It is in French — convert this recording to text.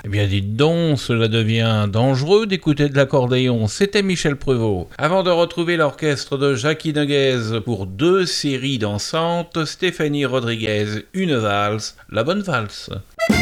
Eh bien dites donc, cela devient dangereux d'écouter de l'accordéon. C'était Michel Prevot. Avant de retrouver l'orchestre de Jackie Noguez pour 2 séries dansantes, Stéphanie Rodriguez, une valse, la bonne valse.